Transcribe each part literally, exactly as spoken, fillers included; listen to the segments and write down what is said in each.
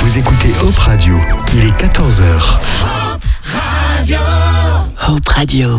Vous écoutez Hope Radio, il est quatorze heures. Hope Radio. Hope Radio.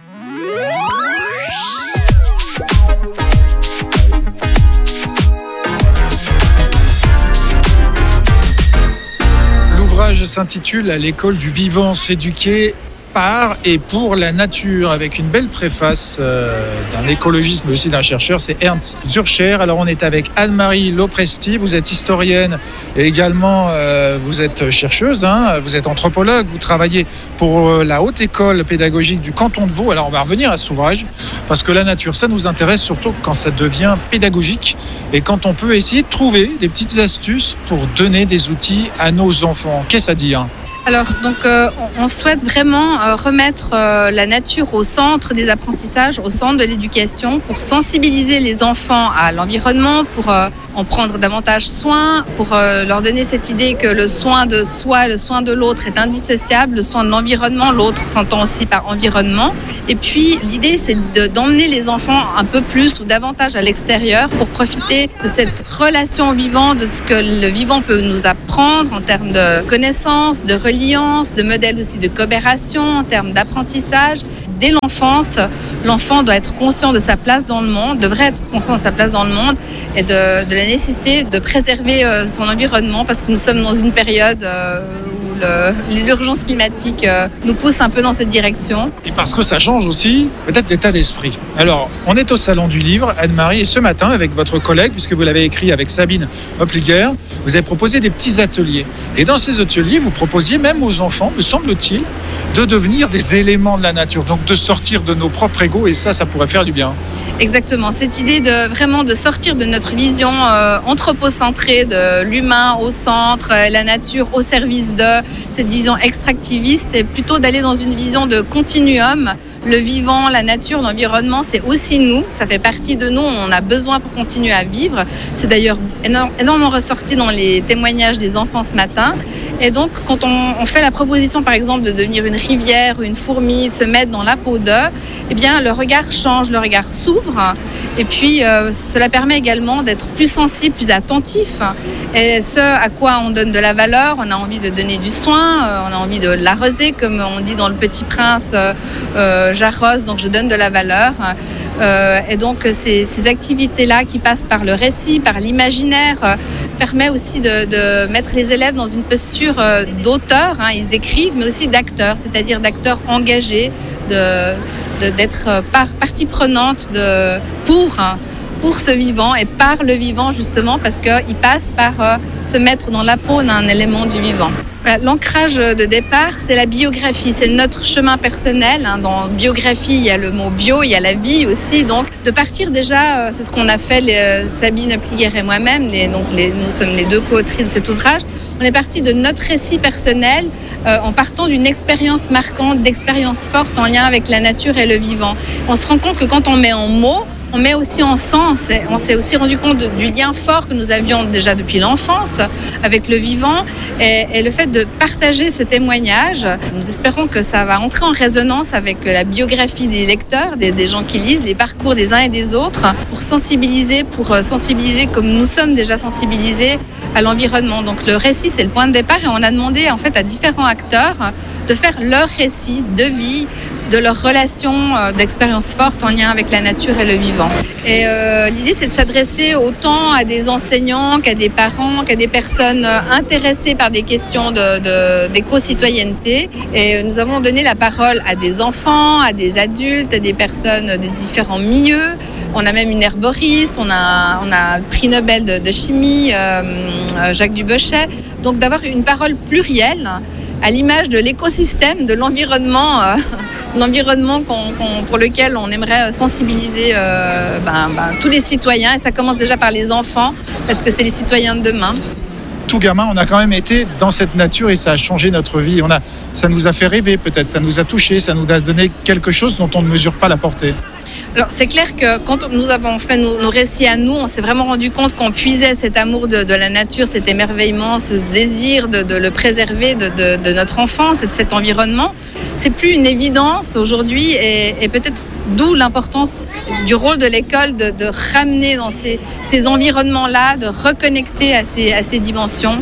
L'ouvrage s'intitule « À l'école du vivant, s'éduquer par et pour la nature » avec une belle préface euh, d'un écologiste mais aussi d'un chercheur, c'est Ernst Zürcher. Alors on est avec Anne-Marie Lopresti, vous êtes historienne et également euh, vous êtes chercheuse, hein, vous êtes anthropologue, vous travaillez pour euh, la haute école pédagogique du canton de Vaud. Alors on va revenir à cet ouvrage parce que la nature ça nous intéresse surtout quand ça devient pédagogique et quand on peut essayer de trouver des petites astuces pour donner des outils à nos enfants. Qu'est-ce à dire ? Alors, donc, euh, on souhaite vraiment euh, remettre euh, la nature au centre des apprentissages, au centre de l'éducation, pour sensibiliser les enfants à l'environnement, pour euh, en prendre davantage soin, pour euh, leur donner cette idée que le soin de soi, le soin de l'autre est indissociable, le soin de l'environnement, l'autre s'entend aussi par environnement. Et puis, l'idée, c'est de, d'emmener les enfants un peu plus ou davantage à l'extérieur pour profiter de cette relation au vivant, de ce que le vivant peut nous apprendre en termes de connaissances, de religion, de modèles aussi de coopération, en termes d'apprentissage. Dès l'enfance, l'enfant doit être conscient de sa place dans le monde, devrait être conscient de sa place dans le monde et de, de la nécessité de préserver euh, son environnement parce que nous sommes dans une période euh, où le, l'urgence climatique euh, nous pousse un peu dans cette direction. Et parce que ça change aussi peut-être l'état d'esprit. Alors, on est au Salon du Livre, Anne-Marie, et ce matin, avec votre collègue, puisque vous l'avez écrit avec Sabine Hoppliger, vous avez proposé des petits ateliers. Et dans ces ateliers, vous proposiez même aux enfants, me semble-t-il, de devenir des éléments de la nature, donc de sortir de nos propres égos, et ça, ça pourrait faire du bien. Exactement, cette idée de vraiment de sortir de notre vision euh, anthropocentrée de l'humain au centre, euh, la nature au service de cette vision extractiviste et plutôt d'aller dans une vision de continuum. Le vivant, la nature, l'environnement, c'est aussi nous, ça fait partie de nous, on a besoin pour continuer à vivre. C'est d'ailleurs énormément ressorti dans les témoignages des enfants ce matin. Et donc, quand on, on fait la proposition, par exemple, de devenir une rivière, une fourmi, de se mettre dans la peau d'eux, eh bien, le regard change, le regard s'ouvre. Et puis, euh, cela permet également d'être plus sensible, plus attentif. Et ce à quoi on donne de la valeur, on a envie de donner du soin, euh, on a envie de l'arroser, comme on dit dans Le Petit Prince, euh, euh, j'arrose, donc je donne de la valeur. Euh, et donc, ces, ces activités-là qui passent par le récit, par l'imaginaire, euh, permet aussi de, de mettre les élèves dans une posture euh, d'auteur. Hein, ils écrivent, mais aussi d'acteurs, c'est-à-dire d'acteurs engagés, de, de, d'être par, partie prenante de, pour... pour ce vivant et par le vivant justement parce qu'il passe par euh, se mettre dans la peau d'un élément du vivant. Voilà, l'ancrage de départ, c'est la biographie, c'est notre chemin personnel. Hein. Dans biographie, il y a le mot bio, il y a la vie aussi. Donc, de partir déjà, euh, c'est ce qu'on a fait, les, euh, Sabine Hoppliger et moi-même. Les, donc les, nous sommes les deux co-autrices de cet ouvrage. On est parti de notre récit personnel euh, en partant d'une expérience marquante, d'expérience forte en lien avec la nature et le vivant. On se rend compte que quand on met en mots, on met aussi en sens, et on s'est aussi rendu compte de, du lien fort que nous avions déjà depuis l'enfance avec le vivant et, et le fait de partager ce témoignage. Nous espérons que ça va entrer en résonance avec la biographie des lecteurs, des, des gens qui lisent, les parcours des uns et des autres pour sensibiliser, pour sensibiliser comme nous sommes déjà sensibilisés à l'environnement. Donc le récit, c'est le point de départ et on a demandé en fait à différents acteurs de faire leur récit de vie, de leur relation euh, d'expérience forte en lien avec la nature et le vivant. Et euh, l'idée, c'est de s'adresser autant à des enseignants qu'à des parents, qu'à des personnes euh, intéressées par des questions de, de, d'éco-citoyenneté. Et euh, nous avons donné la parole à des enfants, à des adultes, à des personnes des différents milieux. On a même une herboriste, on a, on a le prix Nobel de, de chimie, euh, Jacques Dubochet. Donc d'avoir une parole plurielle à l'image de l'écosystème, de l'environnement, euh, l'environnement qu'on, qu'on, pour lequel on aimerait sensibiliser euh, ben, ben, tous les citoyens. Et ça commence déjà par les enfants, parce que c'est les citoyens de demain. Tout gamin, on a quand même été dans cette nature et ça a changé notre vie. On a, ça nous a fait rêver peut-être, ça nous a touchés, ça nous a donné quelque chose dont on ne mesure pas la portée. Alors c'est clair que quand nous avons fait nos, nos récits à nous, on s'est vraiment rendu compte qu'on puisait cet amour de, de la nature, cet émerveillement, ce désir de, de le préserver de, de, de notre enfance et de cet environnement. C'est plus une évidence aujourd'hui et, et peut-être d'où l'importance du rôle de l'école de, de ramener dans ces, ces environnements-là, de reconnecter à ces, à ces dimensions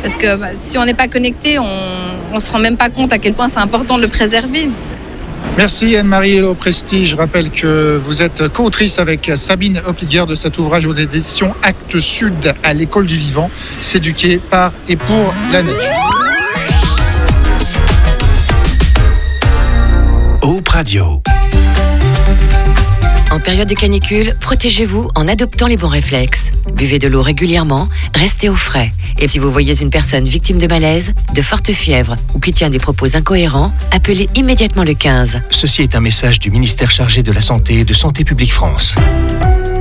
Parce que bah, si on n'est pas connecté, on ne se rend même pas compte à quel point c'est important de le préserver. Merci Anne-Marie Hello Prestige. Je rappelle que vous êtes co-autrice avec Sabine Opliger de cet ouvrage aux éditions Actes Sud à l'école du vivant, s'éduquer par et pour la nature. Hope Radio. En période de canicule, protégez-vous en adoptant les bons réflexes. Buvez de l'eau régulièrement, restez au frais. Et si vous voyez une personne victime de malaise, de forte fièvre ou qui tient des propos incohérents, appelez immédiatement le quinze. Ceci est un message du ministère chargé de la Santé et de Santé publique France.